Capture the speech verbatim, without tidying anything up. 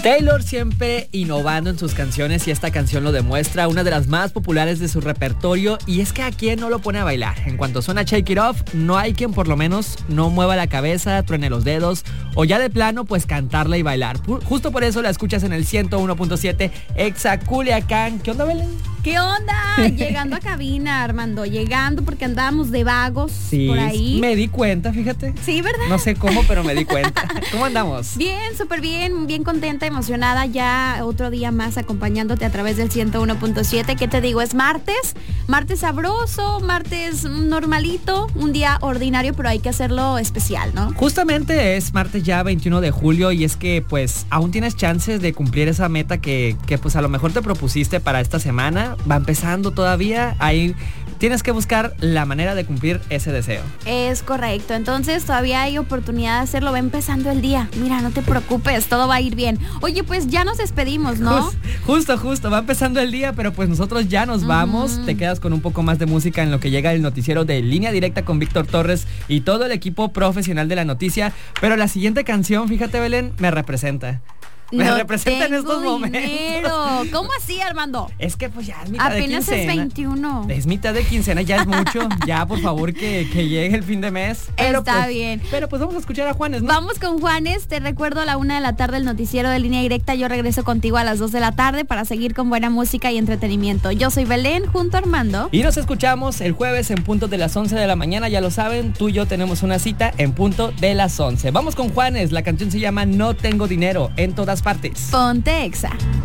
Taylor siempre innovando en sus canciones y esta canción lo demuestra, una de las más populares de su repertorio, y es que a quien no lo pone a bailar. En cuanto suena Shake It Off, no hay quien por lo menos no mueva la cabeza, truene los dedos o ya de plano pues cantarla y bailar. Justo por eso la escuchas en el ciento uno punto siete Exa Culiacán. ¿Qué onda, Belén? ¿Qué onda? Llegando a cabina, Armando, llegando porque andábamos de vagos sí, por ahí. Me di cuenta, fíjate. Sí, ¿verdad? No sé cómo, pero me di cuenta. ¿Cómo andamos? Bien, súper bien, bien contenta, emocionada, ya otro día más acompañándote a través del ciento uno punto siete. ¿Qué te digo? Es martes, martes sabroso, martes normalito, un día ordinario, pero hay que hacerlo especial, ¿no? Justamente es martes ya veintiuno de julio y es que pues aún tienes chances de cumplir esa meta que, que pues a lo mejor te propusiste para esta semana. Va empezando todavía, ahí tienes que buscar la manera de cumplir ese deseo. Es correcto, entonces todavía hay oportunidad de hacerlo, va empezando el día. Mira, no te preocupes, todo va a ir bien. Oye, pues ya nos despedimos, ¿no? Just, justo, justo, va empezando el día, pero pues nosotros ya nos vamos. Uh-huh. Te quedas con un poco más de música en lo que llega el noticiero de Línea Directa con Víctor Torres y todo el equipo profesional de la noticia. Pero la siguiente canción, fíjate, Belén, me representa. Me no representa en estos momentos. Dinero. ¿Cómo así, Armando? Es que pues ya es mitad Apenas de quincena. Apenas es veintiuno. Es mitad de quincena, ya es mucho. Ya, por favor, que, que llegue el fin de mes. Pero, Está pues, bien. Pero pues vamos a escuchar a Juanes, ¿no? Vamos con Juanes. Te recuerdo a la una de la tarde el noticiero de Línea Directa. Yo regreso contigo a las dos de la tarde para seguir con buena música y entretenimiento. Yo soy Belén junto a Armando. Y nos escuchamos el jueves en punto de las once de la mañana. Ya lo saben, tú y yo tenemos una cita en punto de las once. Vamos con Juanes. La canción se llama No Tengo Dinero, en todas partes. Ponte Exa.